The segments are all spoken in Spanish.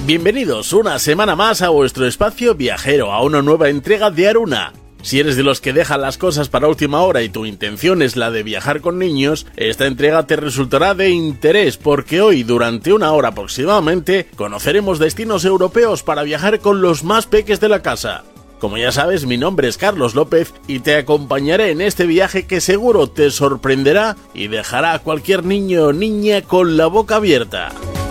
Bienvenidos una semana más a vuestro espacio viajero, a una nueva entrega de Aruna. Si eres de los que dejan las cosas para última hora y tu intención es la de viajar con niños, esta entrega te resultará de interés porque hoy, durante una hora aproximadamente, conoceremos destinos europeos para viajar con los más peques de la casa. Como ya sabes, mi nombre es Carlos López y te acompañaré en este viaje que seguro te sorprenderá y dejará a cualquier niño o niña con la boca abierta.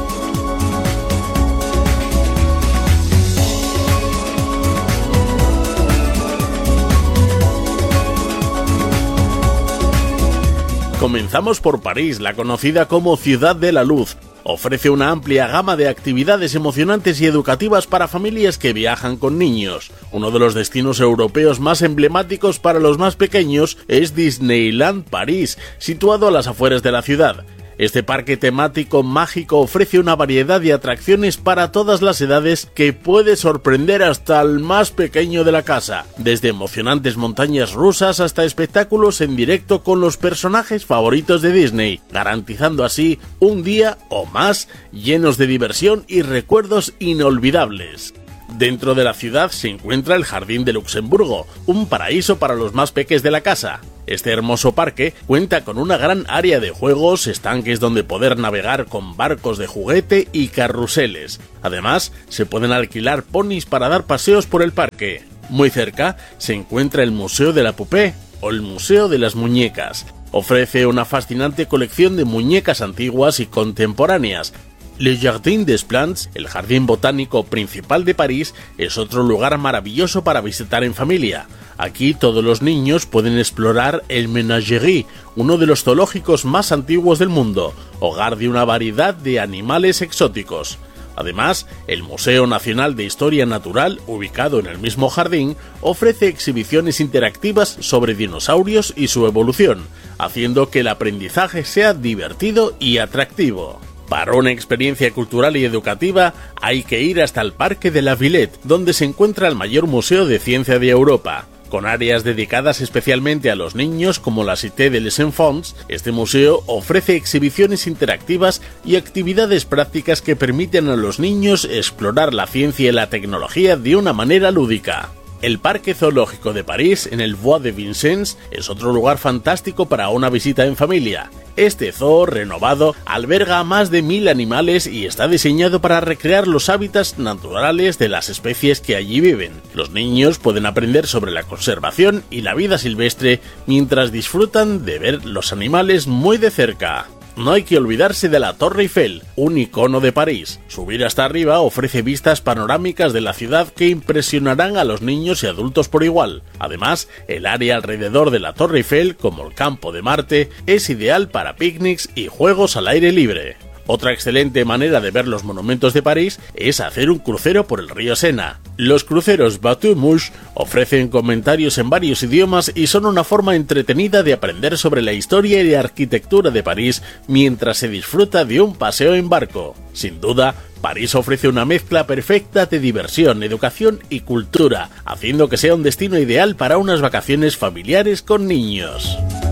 Comenzamos por París, la conocida como Ciudad de la Luz. Ofrece una amplia gama de actividades emocionantes y educativas para familias que viajan con niños. Uno de los destinos europeos más emblemáticos para los más pequeños es Disneyland París, situado a las afueras de la ciudad. Este parque temático mágico ofrece una variedad de atracciones para todas las edades que puede sorprender hasta al más pequeño de la casa, desde emocionantes montañas rusas hasta espectáculos en directo con los personajes favoritos de Disney, garantizando así un día o más llenos de diversión y recuerdos inolvidables. Dentro de la ciudad se encuentra el Jardín de Luxemburgo, un paraíso para los más peques de la casa. Este hermoso parque cuenta con una gran área de juegos, estanques donde poder navegar con barcos de juguete y carruseles. Además, se pueden alquilar ponis para dar paseos por el parque. Muy cerca se encuentra el Museo de la Poupée o el Museo de las Muñecas. Ofrece una fascinante colección de muñecas antiguas y contemporáneas. Le Jardin des Plantes, el jardín botánico principal de París, es otro lugar maravilloso para visitar en familia. Aquí todos los niños pueden explorar el Menagerie, uno de los zoológicos más antiguos del mundo, hogar de una variedad de animales exóticos. Además, el Museo Nacional de Historia Natural, ubicado en el mismo jardín, ofrece exhibiciones interactivas sobre dinosaurios y su evolución, haciendo que el aprendizaje sea divertido y atractivo. Para una experiencia cultural y educativa hay que ir hasta el Parque de la Villette, donde se encuentra el mayor museo de ciencia de Europa. Con áreas dedicadas especialmente a los niños como la Cité de les Enfants, este museo ofrece exhibiciones interactivas y actividades prácticas que permiten a los niños explorar la ciencia y la tecnología de una manera lúdica. El Parque Zoológico de París, en el Bois de Vincennes, es otro lugar fantástico para una visita en familia. Este zoo renovado alberga a más de 1000 animales y está diseñado para recrear los hábitats naturales de las especies que allí viven. Los niños pueden aprender sobre la conservación y la vida silvestre mientras disfrutan de ver los animales muy de cerca. No hay que olvidarse de la Torre Eiffel, un icono de París. Subir hasta arriba ofrece vistas panorámicas de la ciudad que impresionarán a los niños y adultos por igual. Además, el área alrededor de la Torre Eiffel, como el Campo de Marte, es ideal para picnics y juegos al aire libre. Otra excelente manera de ver los monumentos de París es hacer un crucero por el río Sena. Los cruceros Bateau Mouche ofrecen comentarios en varios idiomas y son una forma entretenida de aprender sobre la historia y la arquitectura de París mientras se disfruta de un paseo en barco. Sin duda, París ofrece una mezcla perfecta de diversión, educación y cultura, haciendo que sea un destino ideal para unas vacaciones familiares con niños.